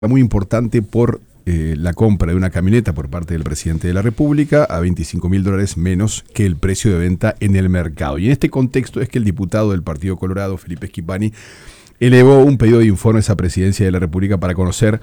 muy importante por la compra de una camioneta por parte del presidente de la República a $25.000 menos que el precio de venta en el mercado. Y en este contexto es que el diputado del Partido Colorado, Felipe Schifani, elevó un pedido de informes a Presidencia de la República para conocer